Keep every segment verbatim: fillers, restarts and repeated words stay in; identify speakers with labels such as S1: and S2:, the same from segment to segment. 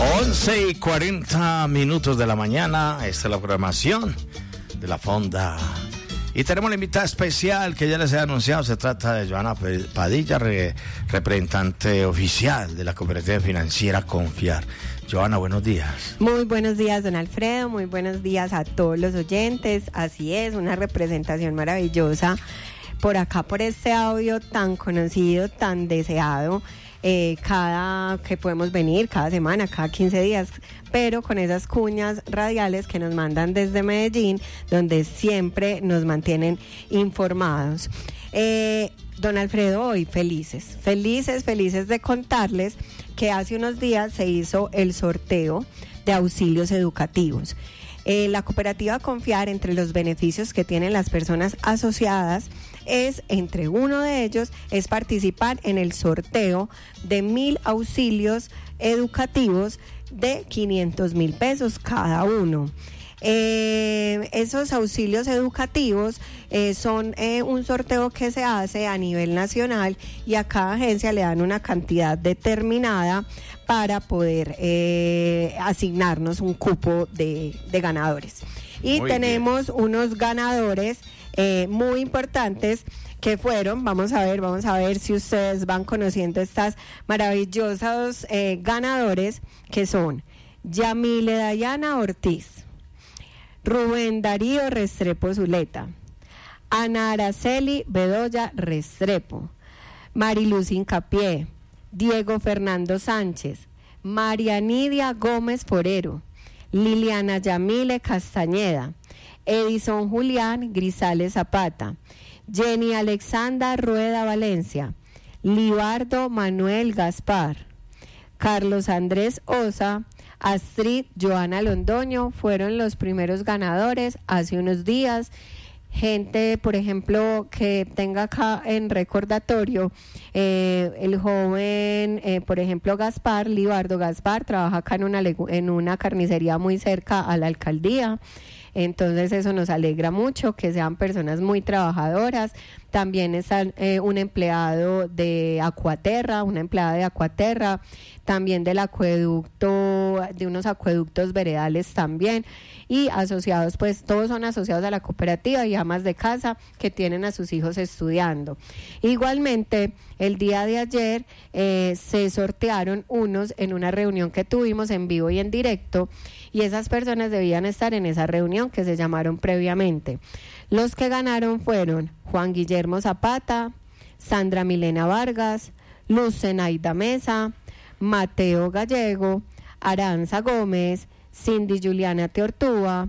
S1: once y cuarenta minutos de la mañana, esta es la programación de la Fonda. Y tenemos la invitada especial que ya les he anunciado, se trata de Joana Padilla, re, representante oficial de la Cooperativa Financiera Confiar. Joana, buenos días.
S2: Muy buenos días, don Alfredo, muy buenos días a todos los oyentes. Así es, una representación maravillosa por acá, por este audio tan conocido, tan deseado. Eh, cada que podemos venir, cada semana, cada quince días, pero con esas cuñas radiales que nos mandan desde Medellín, donde siempre nos mantienen informados. Eh, don Alfredo, hoy felices, felices, felices de contarles que hace unos días se hizo el sorteo de auxilios educativos. Eh, la cooperativa Confiar, entre los beneficios que tienen las personas asociadas, es, entre uno de ellos, es participar en el sorteo de mil auxilios educativos de quinientos mil pesos cada uno. Eh, esos auxilios educativos eh, son eh, un sorteo que se hace a nivel nacional y a cada agencia le dan una cantidad determinada para poder eh, asignarnos un cupo de, de ganadores. Y muy tenemos bien. Unos ganadores eh, muy importantes que fueron, vamos a ver, vamos a ver si ustedes van conociendo estas maravillosos eh, ganadores, que son Yamile Dayana Ortiz, Rubén Darío Restrepo Zuleta, Ana Araceli Bedoya Restrepo, Mariluz Incapié, Diego Fernando Sánchez, María Nidia Gómez Forero, Liliana Yamile Castañeda, Edison Julián Grisales Zapata, Jenny Alexandra Rueda Valencia, Libardo Manuel Gaspar, Carlos Andrés Osa, Astrid Joana Londoño fueron los primeros ganadores hace unos días. Gente, por ejemplo, que tenga acá en recordatorio, eh, el joven, eh, por ejemplo, Gaspar, Libardo Gaspar, trabaja acá en una, en una carnicería muy cerca a la alcaldía. Entonces eso nos alegra mucho, que sean personas muy trabajadoras. También está eh, un empleado de Acuaterra, una empleada de Acuaterra, también del acueducto, de unos acueductos veredales también, y asociados, pues todos son asociados a la cooperativa y amas de casa que tienen a sus hijos estudiando. Igualmente, el día de ayer eh, se sortearon unos en una reunión que tuvimos en vivo y en directo, y esas personas debían estar en esa reunión que se llamaron previamente. Los que ganaron fueron Juan Guillermo Zapata, Sandra Milena Vargas, Luz Zenaida Mesa, Mateo Gallego, Aranza Gómez, Cindy Juliana Teortúa,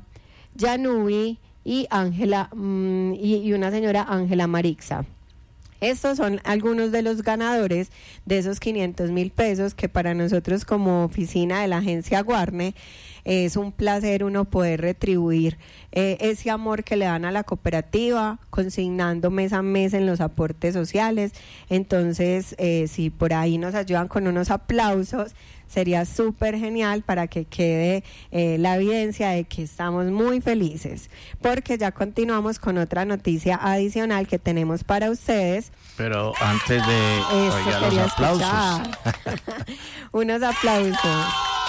S2: Yanubi y Ángela mmm, y, y una señora Ángela Marixa. Estos son algunos de los ganadores de esos quinientos mil pesos que para nosotros como oficina de la agencia Guarne es un placer uno poder retribuir eh, ese amor que le dan a la cooperativa, consignando mes a mes en los aportes sociales. Entonces, eh, si por ahí nos ayudan con unos aplausos, sería súper genial para que quede eh, la evidencia de que estamos muy felices, porque ya continuamos con otra noticia adicional que tenemos para ustedes.
S1: Pero antes de oiga, los aplausos.
S2: Unos aplausos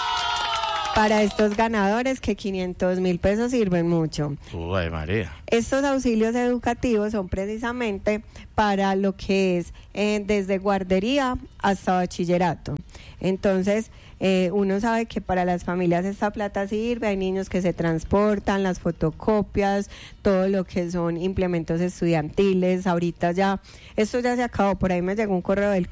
S2: para estos ganadores, que quinientos mil pesos sirven mucho.
S1: Uy, María.
S2: Estos auxilios educativos son precisamente para lo que es eh, desde guardería hasta bachillerato. Entonces, eh, uno sabe que para las familias esta plata sirve, hay niños que se transportan, las fotocopias, todo lo que son implementos estudiantiles. Ahorita ya, esto ya se acabó, por ahí me llegó un correo del